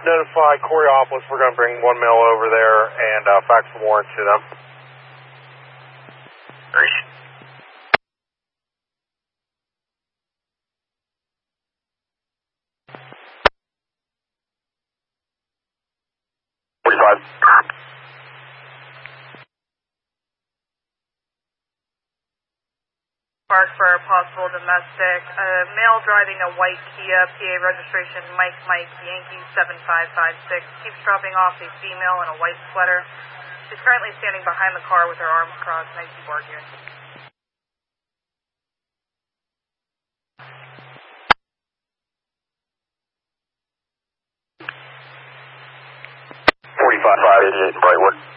Notify Coriopolis. We're going to bring one male over there and fax the warrant to them. Nice. 45. Park for a possible domestic. Male driving a white Kia, PA registration Mike Yankee 7556. Keeps dropping off a female in a white sweater. She's currently standing behind the car with her arms crossed. Nice keyboard here. 45 is in Brightwood.